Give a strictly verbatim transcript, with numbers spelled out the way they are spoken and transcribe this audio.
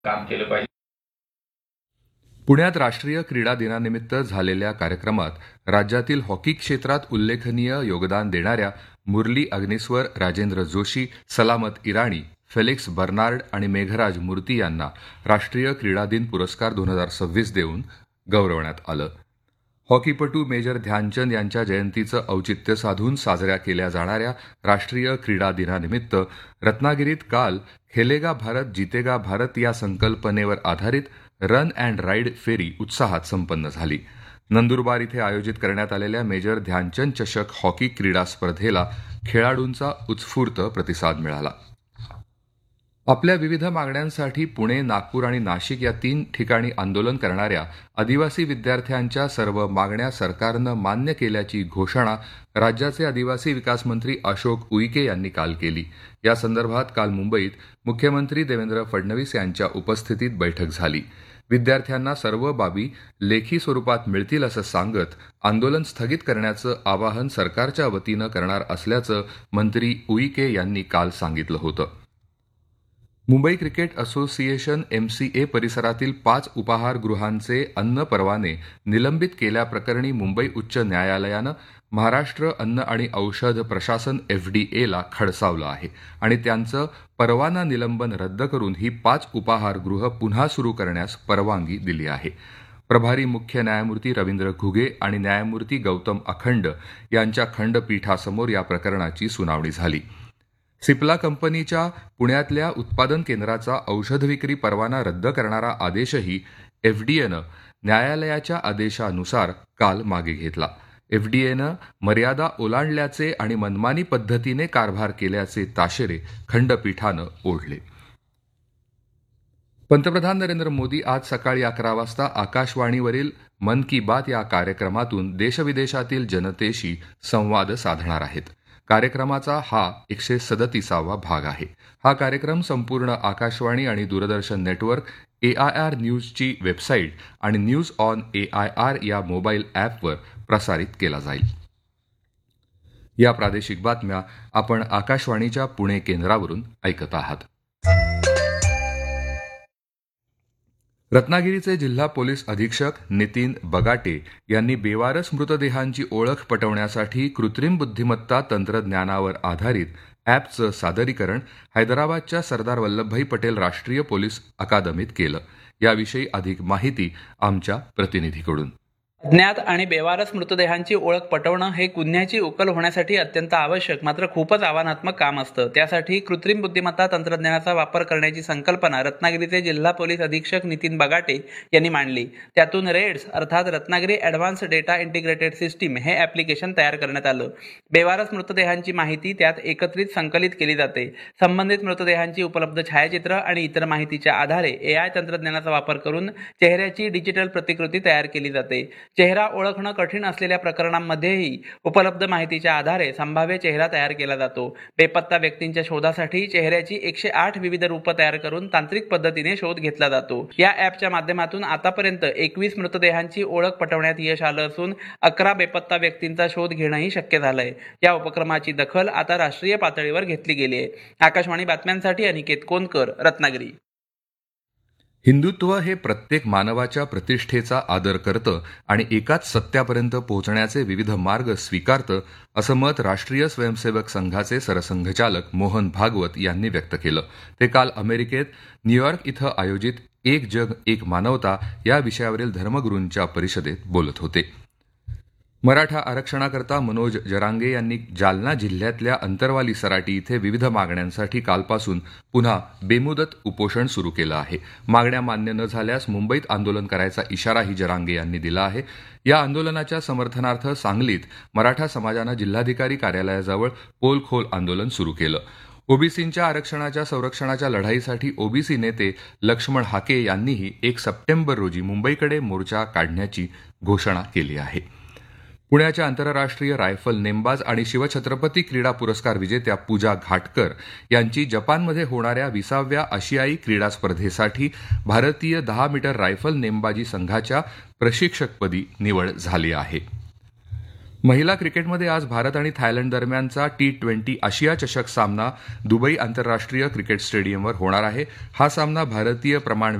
काम केलं पाहिजे. पुण्यात राष्ट्रीय क्रीडा दिनानिमित्त झालेल्या कार्यक्रमात राज्यातील हॉकी क्षेत्रात उल्लेखनीय योगदान देणाऱ्या मुरली अग्निस्वर, राजेंद्र जोशी, सलामत इराणी, फेलिक्स बर्नार्ड आणि मेघराज मूर्ती यांना राष्ट्रीय क्रीडा दिन पुरस्कार दोन हजार सव्वीस देऊन गौरवण्यात आलं. हॉकीपटू मेजर ध्यानचंद यांच्या जयंतीचं औचित्य साधून साजऱ्या केल्या जाणाऱ्या राष्ट्रीय क्रीडा दिनानिमित्त रत्नागिरीत काल खेलेगा भारत जितेगा भारत या संकल्पनेवर आधारित रन अँड राईड फेरी उत्साहात संपन्न झाली. नंदुरबार इथे आयोजित करण्यात आलेल्या मेजर ध्यानचंद चषक हॉकी क्रीडा स्पर्धेला खेळाडूंचा उत्स्फूर्त प्रतिसाद मिळाला. आपल्या विविध मागण्यांसाठी पुणे, नागपूर आणि नाशिक या तीन ठिकाणी आंदोलन करणाऱ्या आदिवासी विद्यार्थ्यांच्या सर्व मागण्या सरकारनं मान्य केल्याची घोषणा राज्याचे आदिवासी विकास मंत्री अशोक उईके यांनी काल केली. या संदर्भात काल मुंबईत मुख्यमंत्री देवेंद्र फडणवीस यांच्या उपस्थितीत बैठक झाली. विद्यार्थ्यांना सर्व बाबी लेखी स्वरूपात मिळतील असं सांगत आंदोलन स्थगित करण्याचं आवाहन सरकारच्या वतीनं करणार असल्याचं मंत्री उईके यांनी काल सांगितलं होतं. मुंबई क्रिकेट असोसिएशन एमसीए परिसरातील पाच उपाहारगृहांचे अन्न परवाने निलंबित केल्याप्रकरणी मुंबई उच्च न्यायालयानं महाराष्ट्र अन्न आणि औषध प्रशासन एफडीएला खडसावलं आहे आणि त्यांचं परवाना निलंबन रद्द करून ही पाच उपाहारगृह पुन्हा सुरू करण्यास परवानगी दिली आहे. प्रभारी मुख्य न्यायमूर्ती रवींद्र घुगे आणि न्यायमूर्ती गौतम अखंड यांच्या खंडपीठासमोर या प्रकरणाची सुनावणी झाली. सिप्ला कंपनीच्या पुण्यातल्या उत्पादन केंद्राचा औषध विक्री परवाना रद्द करणारा आदेशही एफडीएनं न्यायालयाच्या आदेशानुसार काल मागे घेतला. एफडीएनं मर्यादा ओलांडल्याचे आणि मनमानी पद्धतीने कारभार केल्याचे ताशेरे खंडपीठानं ओढले. पंतप्रधान नरेंद्र मोदी आज सकाळी अकरा वाजता आकाशवाणीवरील मन की बात या कार्यक्रमातून देशविदेशातील जनतेशी संवाद साधणार आहेत. कार्यक्रमाचा हा एकशे सदतीसावा भाग आहे. हा कार्यक्रम संपूर्ण आकाशवाणी आणि दूरदर्शन नेटवर्क, एआयआर न्यूजची वेबसाईट आणि न्यूज ऑन एआयआर या मोबाईल ॲपवर प्रसारित केला जाईल. या प्रादेशिक बातम्या आपण आकाशवाणीच्या पुणे केंद्रावरून ऐकत आहात. रत्नागिरीचे जिल्हा पोलीस अधीक्षक नितीन बगाटे यांनी बेवारस मृतदेहांची ओळख पटवण्यासाठी कृत्रिम बुद्धिमत्ता तंत्रज्ञानावर आधारित ॲपचं सादरीकरण हैदराबादच्या सरदार वल्लभभाई पटेल राष्ट्रीय पोलीस अकादमीत केलं. याविषयी अधिक माहिती आमच्या प्रतिनिधीकडून. अज्ञात आणि बेवारस मृतदेहांची ओळख पटवणं हे गुन्ह्याची उकल होण्यासाठी अत्यंत आवश्यक मात्र खूपच आव्हानात्मक काम असतं. त्यासाठी कृत्रिम बुद्धिमत्ता तंत्रज्ञानाचा वापर करण्याची संकल्पना रत्नागिरीचे जिल्हा पोलीस अधीक्षक नितीन बगाटे यांनी मांडली. त्यातून रेड्स अर्थात Ratnagiri advance data integrated system हे ॲप्लिकेशन तयार करण्यात आलं. बेवारस मृतदेहांची माहिती त्यात एकत्रित संकलित केली जाते. संबंधित मृतदेहांची उपलब्ध छायाचित्र आणि इतर माहितीच्या आधारे एआय तंत्रज्ञानाचा वापर करून चेहऱ्याची डिजिटल प्रतिकृती तयार केली जाते. चेहरा ओळखणं कठीण असलेल्या प्रकरणांमध्येही उपलब्ध माहितीच्या आधारे संभाव्य चेहरा तयार केला जातो. बेपत्ता व्यक्तींच्या शोधासाठी चेहऱ्याची एकशे आठ विविध रूपं तयार करून तांत्रिक पद्धतीने शोध घेतला जातो. या ॲपच्या माध्यमातून आतापर्यंत एकवीस मृतदेहांची ओळख पटवण्यात यश आलं असून अकरा बेपत्ता व्यक्तींचा शोध घेणंही शक्य झालंय. या उपक्रमाची दखल आता राष्ट्रीय पातळीवर घेतली गेली आहे. आकाशवाणी बातम्यांसाठी अनिकेत कोनकर, रत्नागिरी. हिंदुत्व हे प्रत्येक मानवाच्या प्रतिष्ठेचा आदर करतं आणि एकाच सत्यापर्यंत पोहोचण्याचे विविध मार्ग स्वीकारतं असं मत राष्ट्रीय स्वयंसेवक संघाचे सरसंघचालक मोहन भागवत यांनी व्यक्त केलं. ते काल अमेरिकेत न्यूयॉर्क इथं आयोजित एक जग एक मानवता या विषयावरील धर्मगुरूंच्या परिषदेत बोलत होते. मराठा आरक्षणाकरता मनोज जरांगे यांनी जालना जिल्ह्यातल्या अंतरवाली सराटी इथे विविध मागण्यांसाठी कालपासून पुन्हा बेमुदत उपोषण सुरू केलं आहे. मागण्या मान्य न झाल्यास मुंबईत आंदोलन करायचा इशाराही जरांगे यांनी दिला आहे. या आंदोलनाच्या समर्थनार्थ सांगलीत मराठा समाजानं जिल्हाधिकारी कार्यालयाजवळ पोलखोल आंदोलन सुरू केलं. ओबीसींच्या आरक्षणाच्या संरक्षणाच्या लढाईसाठी ओबीसी नेते लक्ष्मण हाके यांनीही एक सप्टेंबर रोजी मुंबईकडे मोर्चा काढण्याची घोषणा केली आहे. पुण्याच्या आंतरराष्ट्रीय रायफल नेमबाज आणि शिवछत्रपती क्रीडा पुरस्कार विजेत्या पूजा घाटकर यांची जपानमध्ये होणाऱ्या विसाव्या आशियाई क्रीडा स्पर्धेसाठी भारतीय दहा मीटर रायफल नेमबाजी संघाच्या प्रशिक्षकपदी निवड झाली आहे. महिला क्रिकेटमध्ये आज भारत आणि थायलंड दरम्यानचा टी ट्वेंटी आशिया चषक सामना दुबई आंतरराष्ट्रीय क्रिकेट स्टेडियमवर होणार आहे. हा सामना भारतीय प्रमाण